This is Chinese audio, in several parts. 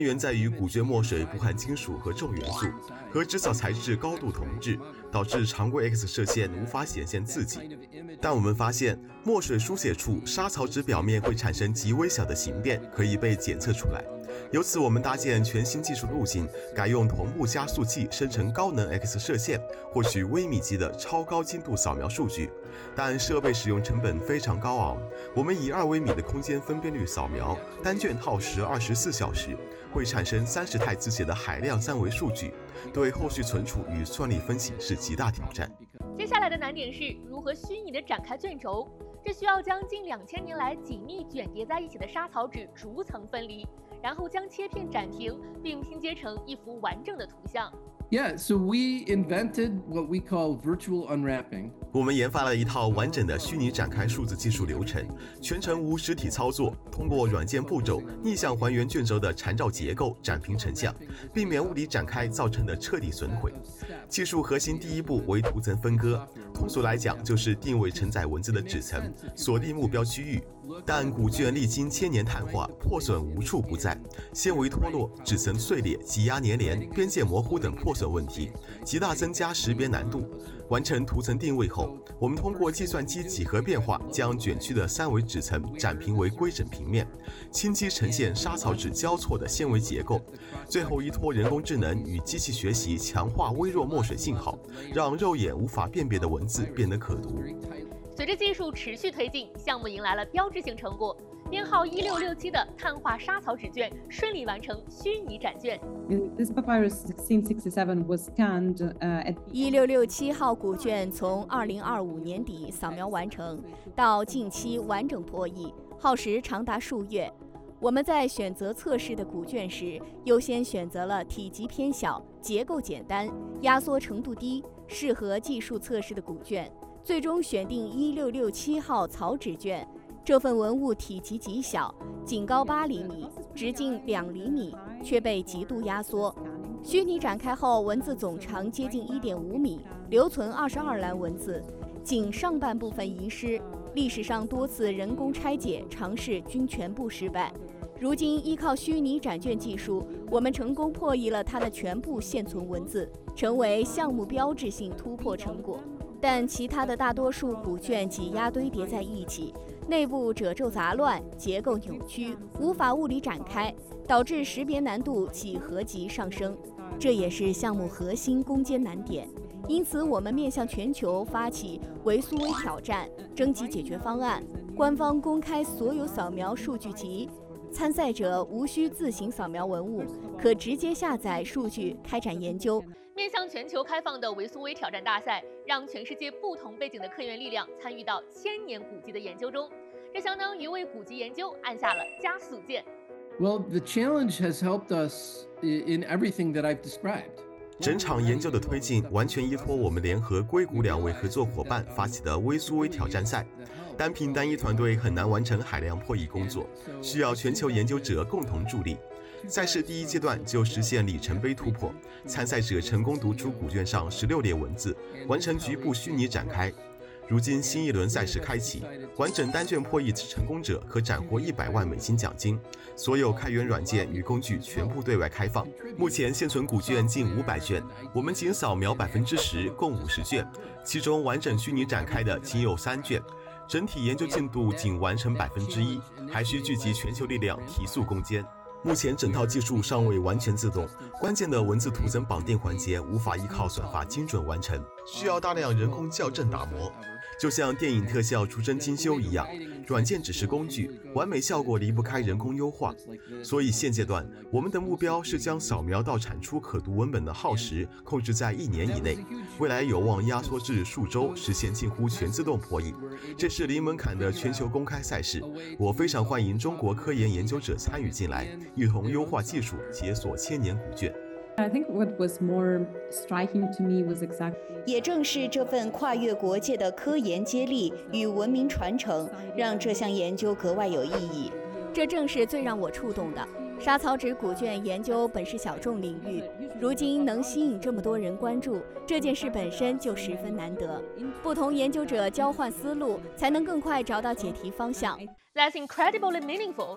源在于古卷墨水不含金属和重元素，和制造材质高度同质，导致常规 X 射线无法显现字迹。但我们发现，墨水书写处沙草纸表面会产生极微小的形变，可以被检测出来。由此，我们搭建全新技术路径，改用同步加速器生成高能 X 射线，获取微米级的超高精度扫描数据。但设备使用成本非常高昂，我们以2微米的空间分辨率扫描，单卷耗时24小时，会产生30态字节的海量三维数据，对后续存储与算力分析是极大挑战。 接下来的难点是如何虚拟的展开卷轴，这需要将近2000年来紧密卷叠在一起的沙草纸逐层分离，然后将切片展平，并拼接成一幅完整的图像。 Yeah, so we invented what we call virtual unwrapping. 我们研发了一套完整的虚拟展开数字技术流程，全程无实体操作，通过软件步骤逆向还原卷轴的缠绕结构，展平成像，避免物理展开造成的彻底损毁。技术核心第一步为图层分割，通俗来讲就是定位承载文字的纸层，锁定目标区域。但古卷历经千年碳化，破损无处不在，纤维脱落、纸层碎裂、挤压粘连、边界模糊等破损问题，极大增加识别难度。完成图层定位后，我们通过计算机几何变化，将卷曲的3维纸层展平为规整平面，轻机呈现沙草纸交错的纤维结构。最后依托人工智能与机器学习，强化微弱墨水信号，让肉眼无法辨别的文字变得可读。 随着技术持续推进，项目迎来了标志性成果，编号1667的碳化沙草纸卷顺利完成虚拟展卷。 This papyrus 1667 was scanned at 1667号古卷从2025年底扫描完成，到近期完整破译，耗时长达数月。我们在选择测试的古卷时，优先选择了体积偏小、结构简单、压缩程度低、适合技术测试的古卷。最终选定1667号草纸卷，这份文物体积极小，仅高8厘米，直径2厘米，却被极度压缩。虚拟展开后，文字总长接近1.5米，留存22栏文字，仅上半部分遗失。历史上多次人工拆解尝试均全部失败。如今依靠虚拟展卷技术，我们成功破译了它的全部现存文字，成为项目标志性突破成果。但其他的大多数古卷挤压堆叠在一起，内部褶皱杂乱，结构扭曲，无法物理展开，导致识别难度几何级上升，这也是项目核心攻坚难点。因此，我们面向全球发起维苏威挑战，征集解决方案，官方公开所有扫描数据集，参赛者无需自行扫描文物，可直接下载数据开展研究。 面向全球开放的维苏威挑战大赛，让全世界不同背景的科研力量参与到1000年古籍的研究中，这相当于为古籍研究按下了加速键。 Well, the challenge has helped us in everything that I've described. 整场研究的推进完全依托我们联合硅谷2位合作伙伴发起的微苏威挑战赛。单凭单一团队很难完成海量破译工作，需要全球研究者共同助力。赛事第一阶段就实现里程碑突破，参赛者成功读出古卷上16列文字，完成局部虚拟展开。如今新一轮赛事开启，完整单卷破译成功者可斩获$100万奖金，所有开源软件与工具全部对外开放。目前现存古卷近500卷，我们仅扫描10%，共50卷，其中完整虚拟展开的仅有3卷。整体研究进度仅完成1%，还需聚集全球力量提速攻坚。目前整套技术尚未完全自动，关键的文字图层绑定环节无法依靠算法精准完成，需要大量人工校正打磨。就像电影特效出帧精修一样，软件只是工具，完美效果离不开人工优化。所以现阶段，我们的目标是将扫描到产出可读文本的耗时控制在1年以内，未来有望压缩至数周，实现近乎全自动破译。这是零门槛的全球公开赛事，我非常欢迎中国科研研究者参与进来，一同优化技术，解锁1000年古卷。 I think what was more striking to me was exactly 也正是这份跨越国界的科研接力与文明传承，让这项研究格外有意义。这正是最让我触动的。沙草纸古卷研究本是小众领域，如今能吸引这么多人关注，这件事本身就十分难得。不同研究者交换思路，才能更快找到解题方向。 That's incredibly meaningful.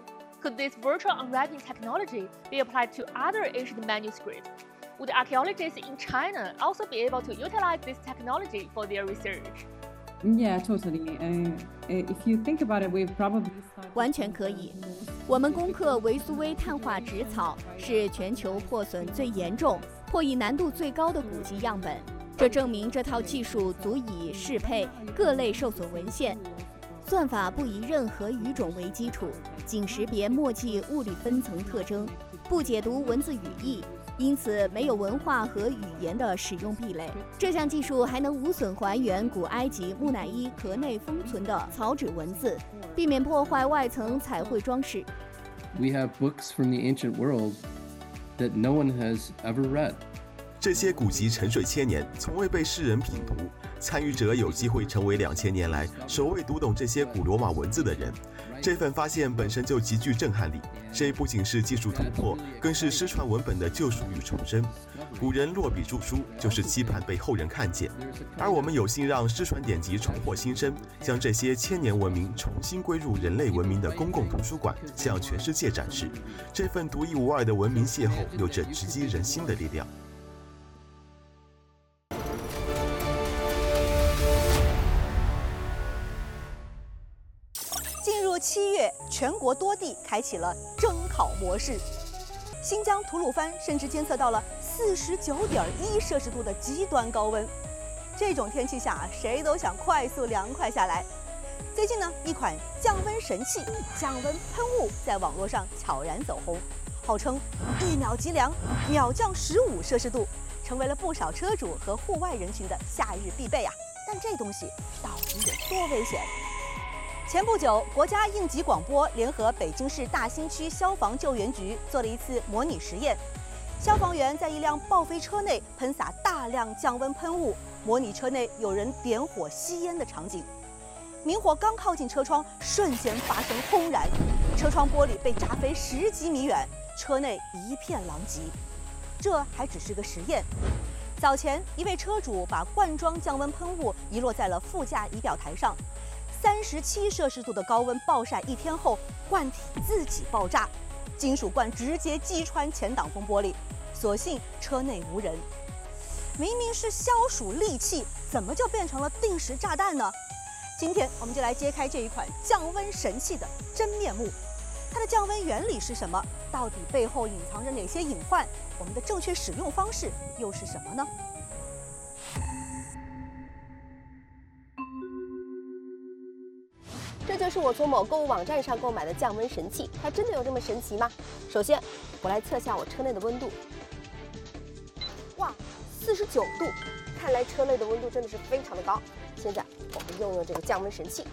Could this virtual unwrapping technology be applied to other ancient manuscripts? Would archaeologists in China also be able to utilize this technology for their research? Yeah, totally. If you think about it, we've probably 完全可以。我们攻克维苏威碳化纸草是全球破损最严重、破译难度最高的古籍样本，这证明这套技术足以适配各类受损文献。算法不以任何语种为基础，仅识别墨迹物理分层特征，不解读文字语义，因此没有文化和语言的使用壁垒。这项技术还能无损还原古埃及木乃伊壳内封存的草纸文字，避免破坏外层彩绘装饰。 We have books from the ancient world that no one has ever read. 这些古籍沉睡千年，从未被世人品读。参与者有机会成为2000年来首位读懂这些古罗马文字的人。这份发现本身就极具震撼力。这不仅是技术突破，更是失传文本的救赎与重生。古人落笔著书，就是期盼被后人看见。而我们有幸让失传典籍重获新生，将这些千年文明重新归入人类文明的公共图书馆，向全世界展示。这份独一无二的文明邂逅，有着直击人心的力量。 进入7月，全国多地开启了蒸烤模式。新疆吐鲁番甚至监测到了49.1摄氏度的极端高温。这种天气下，谁都想快速凉快下来。最近呢，一款降温神器降温喷雾在网络上悄然走红，号称1秒即凉，秒降15摄氏度，成为了不少车主和户外人群的夏日必备啊。但这东西到底有多危险？前不久，国家应急广播联合北京市大兴区消防救援局做了一次模拟实验。消防员在一辆报废车内喷洒大量降温喷雾，模拟车内有人点火吸烟的场景。明火刚靠近车窗，瞬间发生轰然，车窗玻璃被炸飞10几米远，车内一片狼藉。这还只是个实验。早前，一位车主把罐装降温喷雾遗落在了副驾仪表台上。37摄氏度的高温暴晒1天后，罐体自己爆炸，金属罐直接击穿前挡风玻璃，所幸车内无人。明明是消暑利器，怎么就变成了定时炸弹呢？今天我们就来揭开这一款降温神器的真面目。它的降温原理是什么？到底背后隐藏着哪些隐患？我们的正确使用方式又是什么呢？ 这就是我从某购物网站上购买的降温神器，它真的有这么神奇吗？首先，我来测下我车内的温度。哇，49度，看来车内的温度真的是非常的高。现在我们用这个降温神器，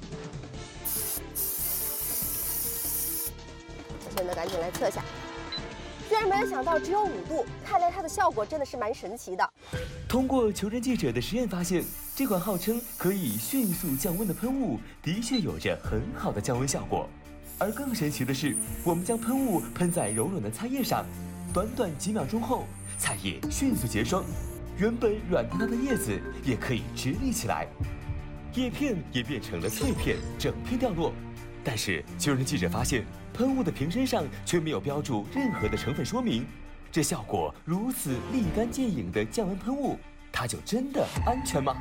我现在赶紧来测下。虽然没有想到只有5度，看来它的效果真的是蛮神奇的。 通过求人记者的实验发现，这款号称可以迅速降温的喷雾的确有着很好的降温效果。而更神奇的是，我们将喷雾喷在柔软的菜叶上，短短几秒钟后，菜叶迅速结霜，原本软塌塌的叶子也可以直立起来，叶片也变成了脆片，整片掉落。但是求人记者发现，喷雾的瓶身上却没有标注任何的成分说明。这效果如此立竿见影的降温喷雾，它就真的安全吗？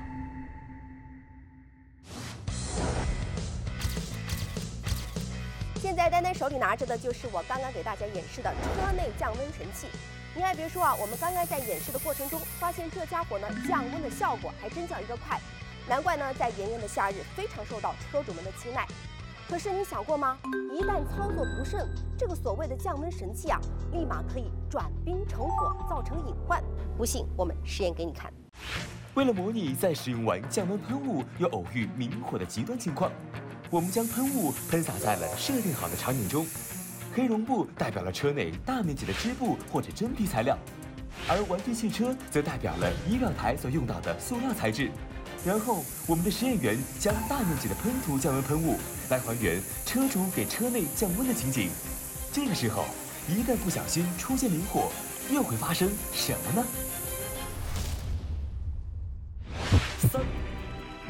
现在丹丹手里拿着的就是我刚刚给大家演示的车内降温神器。你还别说啊，我们刚刚在演示的过程中，发现这家伙呢降温的效果还真叫一个快，难怪呢在炎炎的夏日非常受到车主们的青睐。可是你想过吗？一旦操作不慎，这个所谓的降温神器啊，立马可以转冰成火，造成隐患。不信，我们实验给你看。 为了模拟在使用完降温喷雾又偶遇明火的极端情况，我们将喷雾喷洒在了设定好的场景中。黑绒布代表了车内大面积的织布或者真皮材料，而玩具汽车则代表了仪表台所用到的塑料材质。然后，我们的实验员将大面积的喷涂降温喷雾，来还原车主给车内降温的情景。这个时候，一旦不小心出现明火，又会发生什么呢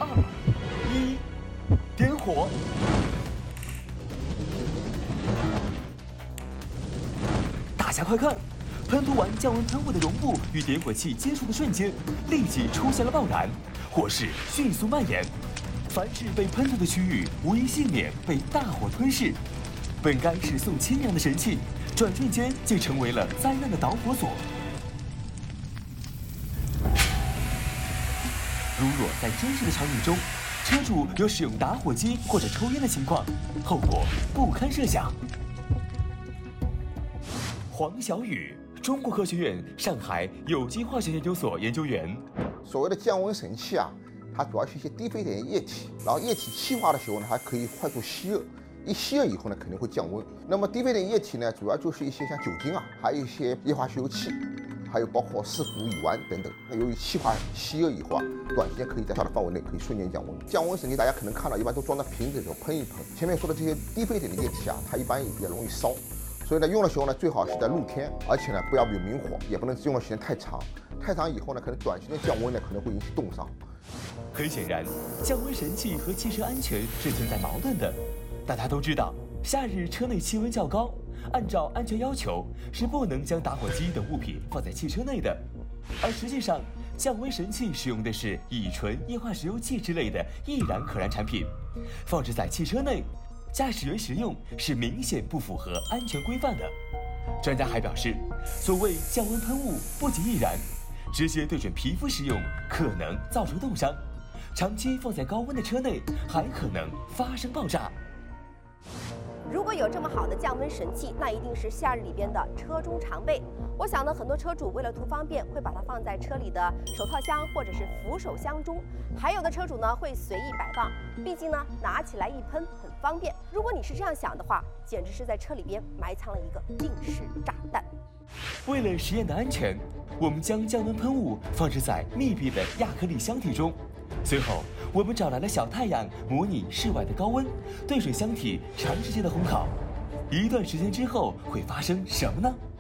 ？3、2、1，点火！ 家快看，喷涂完降温喷雾的绒布与点火器接触的瞬间，立即出现了爆燃，火势迅速蔓延，凡是被喷涂的区域无一幸免被大火吞噬。本该是送清凉的神器，转瞬间竟成为了灾难的导火索。如若在真实的场景中，车主有使用打火机或者抽烟的情况，后果不堪设想。黄小雨，中国科学院上海有机化学研究所研究员。 所谓的降温神器啊，它主要是一些低沸点液体，然后液体气化的时候呢，它可以快速吸热。一吸热以后呢，肯定会降温。那么低沸点液体呢，主要就是一些像酒精啊，还有一些液化石油气，还有包括四氟乙烷等等。由于气化吸热以后啊，短时间可以在小的范围内可以瞬间降温。降温神器大家可能看到，一般都装在瓶子里头喷一喷。前面说的这些低沸点的液体啊，它一般也容易烧，所以呢，用的时候呢，最好是在露天，而且呢，不要有明火，也不能用的时间太长。太长以后呢，可能短时间降温呢，可能会引起冻伤。 很显然，降温神器和汽车安全是存在矛盾的。大家都知道，夏日车内气温较高，按照安全要求是不能将打火机等物品放在汽车内的。而实际上，降温神器使用的是乙醇液化石油气之类的易燃可燃产品，放置在汽车内，驾驶员使用是明显不符合安全规范的。专家还表示，所谓降温喷雾不仅易燃，直接对准皮肤使用可能造成冻伤，长期放在高温的车内还可能发生爆炸。 如果有这么好的降温神器，那一定是夏日里边的车中常备。我想呢，很多车主为了图方便，会把它放在车里的手套箱或者是扶手箱中；还有的车主呢，会随意摆放，毕竟呢，拿起来一喷很方便。如果你是这样想的话，简直是在车里边埋藏了一个定时炸弹。 为了实验的安全，我们将降温喷雾放置在密闭的亚克力箱体中。随后，我们找来了小太阳，模拟室外的高温，对准箱体长时间的烘烤。一段时间之后会发生什么呢？